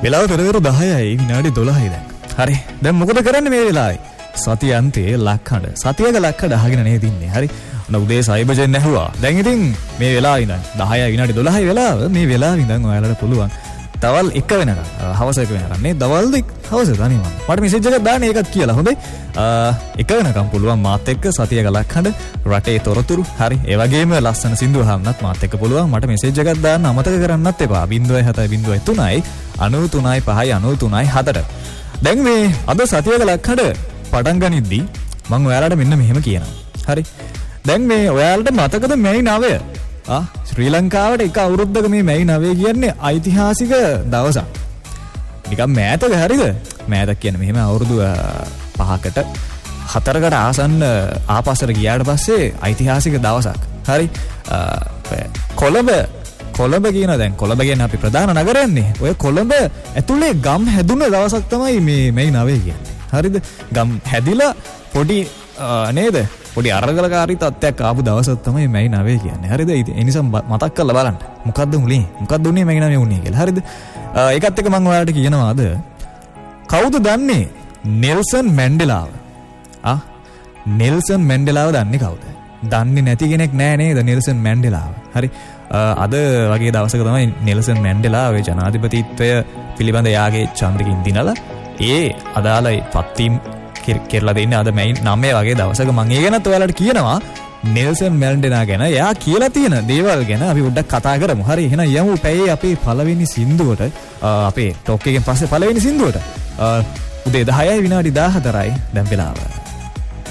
වෙලාව පෙරවරු 10යි විනාඩි 12යි දැන්. හරි. දැන් මොකද කරන්නේ මේ වෙලාවේ? සතිය අන්තයේ ලක්හඬ. සතියක ලක්හඬ අහගෙන නේද ඉන්නේ. හරි. ඔන්න උදේ සයිබජෙන් ඇහුවා. දැන් ඉතින් මේ වෙලාව ඉඳන් 10යි විනාඩි 12යි වෙලාව මේ වෙලාව ඉඳන් ඔයාලට පුළුවන් දවල් 1 වෙනකන් හවස 1 වෙනකන් නේ දවල් හවස දන්නේ මට මෙසේජ් එකක් දාන්න ඒකත් කියලා හොඳයි 1 වෙනකන් පුළුවන් මාත් එක්ක සතිය ගලක් හඬ රටේ තොරතුරු හරි ඒ වගේම ලස්සන සින්දු අහන්නත් මාත් එක්ක පුළුවන් මට මෙසේජ් එකක් දාන්න අමතක කරන්නත් එපා 0703යි 93යි 5යි 93යි 4ට දැන් මේ අද සතිය ගලක් හඬ පටන් ගනිද්දී මම ඔයාලට මෙන්න මෙහෙම කියනවා හරි දැන් මේ ඔයාලට මතකද මේ 9 ශ්‍රී ලංකාවට එක අවුරුද්දක මේ මැයි 9 කියන්නේ ඓතිහාසික දවසක්. නිකන් මෑතක හරිද? මෑතක කියන්නේ මෙහෙම අවුරුදු 5කට 4කට ආසන්න ආපස්සට ගියාට පස්සේ ඓතිහාසික දවසක්. හරි. කොළඹ කියන දැන් කොළඹ කියන්නේ අපි ප්‍රධාන නගරයන්නේ. ඔය කොළඹ ඇතුලේ ගම් හැදුන දවසක් තමයි මේ මැයි 9 කියන්නේ. හරිද? ගම් හැදිලා පොඩි නේද? පොඩි අරගලකාරී තත්ත්වයක් ආපු දවසක් තමයි මැයි 9 කියන්නේ. හරිද? ඒ නිසා මතක් කරලා බලන්න. මොකද්ද මුලින්? මොකද්ද උනේ මැයි 9 උනේ කියලා. හරිද? ඒකත් එක්ක මම ඔයාලට කියනවාද? කවුද දන්නේ නෙල්සන් මැන්ඩෙලාව? නෙල්සන් මැන්ඩෙලාව දන්නේ කවුද? දන්නේ නැති කෙනෙක් නෑ නේද නෙල්සන් මැන්ඩෙලාව. හරි. අද වගේ දවසක තමයි නෙල්සන් මැන්ඩෙලා ඔය ජනාධිපතිත්වය පිළිබඳ යාගේ ඡන්දකින් දිනලා ඒ අදාළ පත්වීම් කෙරලා දෙන්නේ අද මැයි 9 වගේ දවසක මම ඒ ගැනත් ඔයාලට කියනවා නෙල්සන් මැන්ඩෙලා ගැන එයා කියලා තියෙන දේවල් ගැන අපි පොඩ්ඩක් කතා කරමු. හරි එහෙනම් යමු පැයේ අපේ පළවෙනි සින්දුවට අපේ ටොක් එකෙන් පස්සේ පළවෙනි සින්දුවට උදේ 10යි විනාඩි 14යි දැන් වෙලාව.